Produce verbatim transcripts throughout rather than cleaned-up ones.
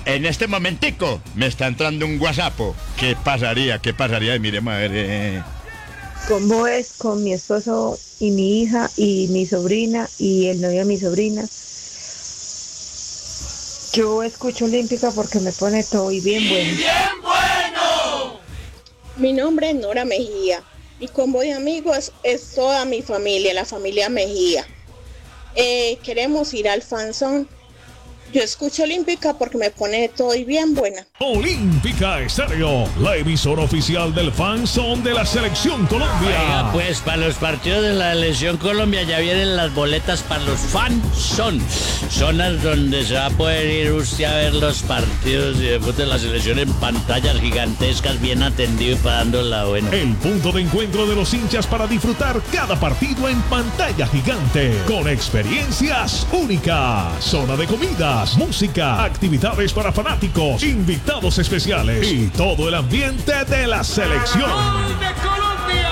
en este momentico me está entrando un WhatsApp. ¿Qué pasaría? ¿Qué pasaría? Y mire, madre. ¿Cómo es con mi esposo y mi hija y mi sobrina y el novio de mi sobrina? Yo escucho Olímpica porque me pone todo y bien bueno. ¡Bien bueno! Mi nombre es Nora Mejía. Mi combo de amigos es toda mi familia, la familia Mejía. Eh, queremos ir al fanzón. Yo escucho Olímpica porque me pone todo y bien buena. Olímpica Estéreo, la emisora oficial del fanzón de la Selección Colombia. Oiga, pues para los partidos de la Selección Colombia ya vienen las boletas para los fanzón. Zonas donde se va a poder ir usted a ver los partidos y de fútbol de la selección en pantallas gigantescas, bien atendido y pagando la buena. El punto de encuentro de los hinchas para disfrutar cada partido en pantalla gigante, con experiencias únicas, zona de comidas, música, actividades para fanáticos, invitados especiales y todo el ambiente de la selección. ¡Gol de Colombia!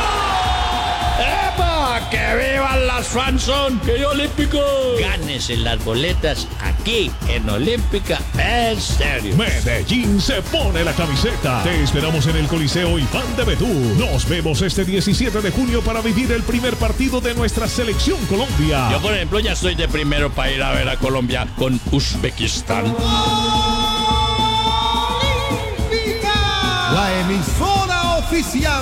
¡Epa! ¡Que vivan las fanzón! ¡Que Olímpico! Gánese las boletas aquí en Olímpica Estéreo. Medellín se pone la camiseta. Te esperamos en el Coliseo Iván de Bedú. Nos vemos este diecisiete de junio para vivir el primer partido de nuestra Selección Colombia. Yo, por ejemplo, ya estoy de primero para ir a ver a Colombia con Uzbekistán. La emisora oficial